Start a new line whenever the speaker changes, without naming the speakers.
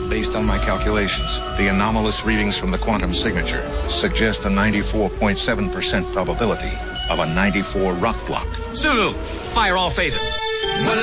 Based on my calculations, the anomalous readings from the quantum signature suggest a 94.7% probability of a 94 rock block.
Zulu, fire all phases.